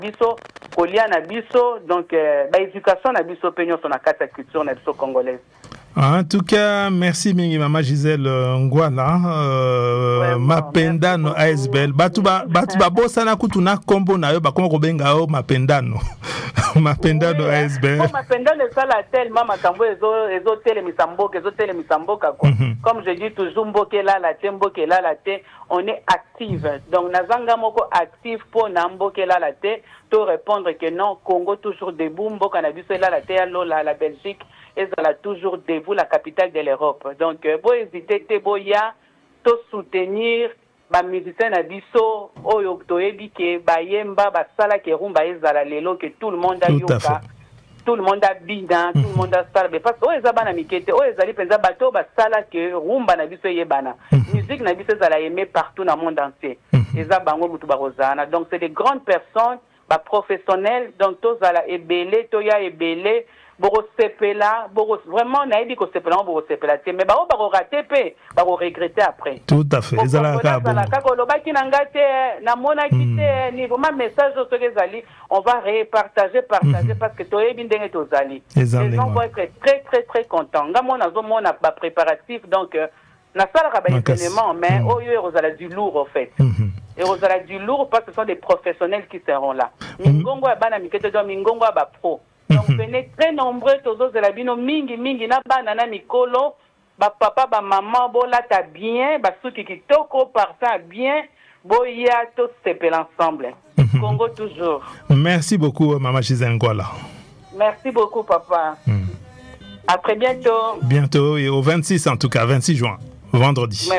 biso kolia na biso donc éducation na biso pe nyonso na kati ya culture na biso congolaise. En tout cas, merci mingi Mama Gisèle Ngwala. Mapendano ASBL. Batu bossa na kutu na kombo na yo bakoma kobenga o Mapendano. Mapendano ASBL. Mapendano sala tellement makambo ezo tele misamboka quoi. Comme je dis toujours mboke la te, on est active. Donc nazanga moko active pour na mboke la te to répondre que non, Congo toujours debout, mboka na biso la te la Belgique. Et ça a toujours debout la capitale de l'Europe. Donc, vous hésitez, boya, to soutenir, ba musicien na biso, oyo toyebi ke ba yemba, ba sala ke rumba ezala lelo que tout le monde a yoka, tout le monde a bina, tout le monde a sala. Parce que oyo ezaba na mikete, oyo ezali penza bato ba sala ke rumba na biso yebana. Musique na biso ezala aimé partout dans le monde entier. Ezaba bango mutu ba rozana. Donc, c'est des grandes personnes, ba professionnels, donc tous à la ebele, toya ebele. Borosepela, vraiment naïdi ko sepela borosepela mais ba raté pe ba regretter après. Tout à fait. Ezala ka lo baki na ngate na mona kite ni vraiment message au ezali on va repartager parce que toi bindenge tozali. Les gens vont être très très très contents. Ngamona zo mona ba préparatif donc na sala ka ba événement mais oyo rozala du lourd en fait. Et rozala du lourd parce que ce sont des professionnels qui seront là. Mingongo ya bana mikete do mingongo ya ba pro. Donc, venez très nombreux, tous les labino, mingi, na banana, mikolo, ba papa, ba maman, bo là, t'as bien, ba souki qui toko, partant bien, bo ya, tous s'épellent ensemble. Congo toujours. Merci beaucoup, Maman Gisèle Ngwala. Merci beaucoup, papa. À très bientôt. Bientôt, et au 26, en tout cas, 26 juin, vendredi.